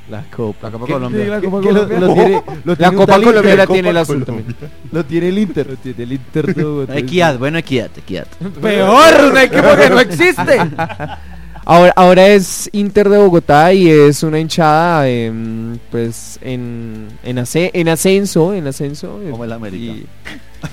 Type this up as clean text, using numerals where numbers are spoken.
La Copa. La Copa ¿Qué? Colombia. La Copa Que Colombia. La un Copa tal Colombia Inter. la tiene el Copa azul Colombia. también. Lo tiene el Inter. Lo tiene el Inter de Bogotá. Equidad, bueno, equidad. Peor, un equipo que no existe. Ahora es Inter de Bogotá y es una hinchada pues en ascenso. Como el América. y